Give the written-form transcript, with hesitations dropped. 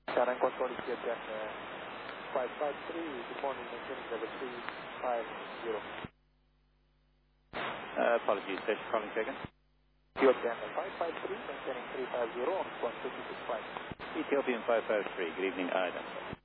Shannon Control Ethiopian 553, good morning, maintaining level 350. Apologies, station calling again. Ethiopian 553, maintaining 350 on 156.5. Ethiopian 553, good evening, Ida.